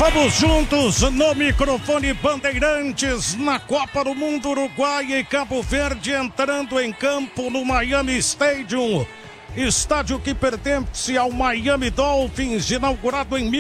Vamos juntos no microfone Bandeirantes na Copa do Mundo. Uruguai e Cabo Verde entrando em campo no Miami Stadium, estádio que pertence ao Miami Dolphins, inaugurado em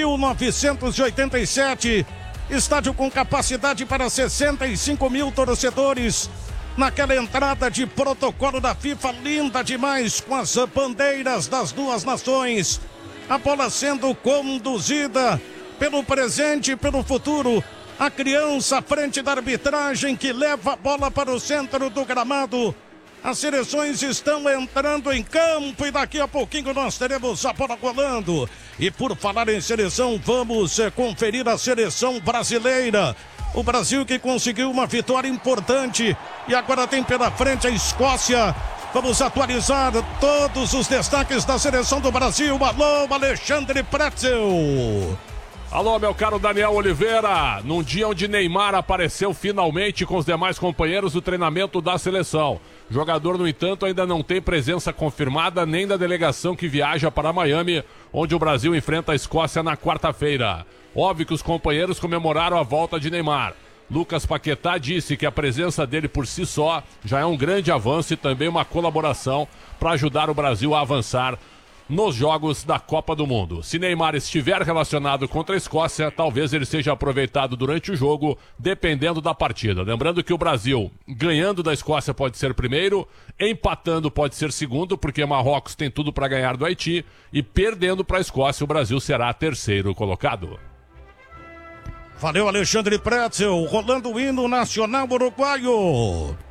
1987, estádio com capacidade para 65 mil torcedores. Naquela entrada de protocolo da FIFA, linda demais, com as bandeiras das duas nações, a bola sendo conduzida pelo presente e pelo futuro. A criança à frente da arbitragem que leva a bola para o centro do gramado. As seleções estão entrando em campo e daqui a pouquinho nós teremos a bola rolando. E por falar em seleção, vamos conferir a seleção brasileira. O Brasil que conseguiu uma vitória importante e agora tem pela frente a Escócia. Vamos atualizar todos os destaques da seleção do Brasil. Alô, Alexandre Pretzel. Alô, meu caro Daniel Oliveira, num dia onde Neymar apareceu finalmente com os demais companheiros do treinamento da seleção. O jogador, no entanto, ainda não tem presença confirmada nem da delegação que viaja para Miami, onde o Brasil enfrenta a Escócia na quarta-feira. Óbvio que os companheiros comemoraram a volta de Neymar. Lucas Paquetá disse que a presença dele por si só já é um grande avanço e também uma colaboração para ajudar o Brasil a avançar nos jogos da Copa do Mundo. Se Neymar estiver relacionado contra a Escócia, talvez ele seja aproveitado durante o jogo, dependendo da partida. Lembrando que o Brasil, ganhando da Escócia, pode ser primeiro, empatando pode ser segundo, porque Marrocos tem tudo para ganhar do Haiti, e perdendo para a Escócia, o Brasil será terceiro colocado. Valeu, Alexandre Pretzel, rolando o hino nacional uruguaio.